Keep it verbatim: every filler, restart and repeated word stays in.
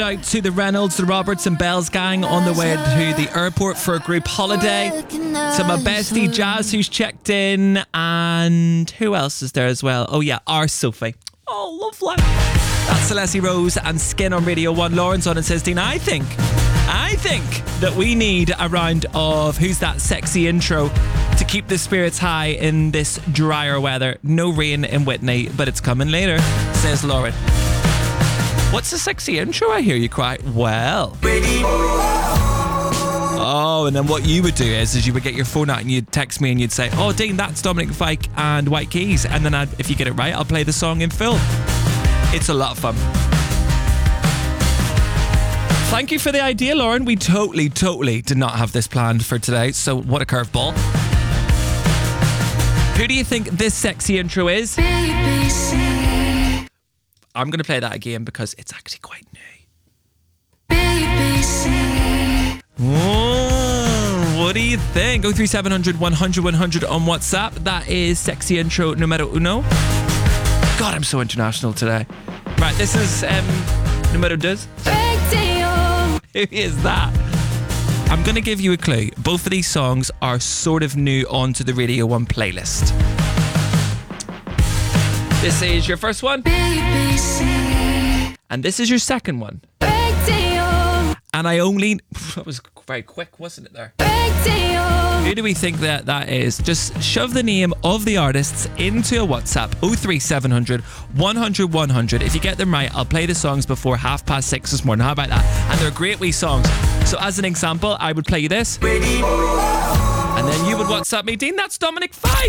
Out to the Reynolds, the Roberts and Bells gang on the way to the airport for a group holiday. To my bestie Jazz who's checked in, and who else is there as well? Oh yeah, our Sophie. Oh, lovely. That's Celeste Rose and Skin on Radio one. Lauren's on and says, Dean, I think, I think that we need a round of Who's That Sexy Intro to keep the spirits high in this drier weather. No rain in Whitney, but it's coming later, says Lauren. What's a sexy intro, I hear you cry? Well. Oh, and then what you would do is, is you would get your phone out and you'd text me and you'd say, oh, Dean, that's Dominic Fike and White Keys. And then I'd, if you get it right, I'll play the song in full. It's a lot of fun. Thank you for the idea, Lauren. We totally, totally did not have this planned for today. So what a curveball. Who do you think this sexy intro is? B B C. I'm going to play that again because it's actually quite new. B B C. Oh, what do you think? oh three seven hundred one hundred one hundred on WhatsApp. That is sexy intro numero uno. God, I'm so international today. Right, this is um, numero dos. Who is that? I'm going to give you a clue. Both of these songs are sort of new onto the Radio one playlist. This is your first one. B B C. And this is your second one. Big deal. And I only... That was very quick, wasn't it there? Big deal. Who do we think that that is? Just shove the name of the artists into a WhatsApp. oh three seven hundred one hundred one hundred. If you get them right, I'll play the songs before half past six this morning. How about that? And they're great wee songs. So as an example, I would play you this. And then you would WhatsApp me, Dean, that's Dominic Fike.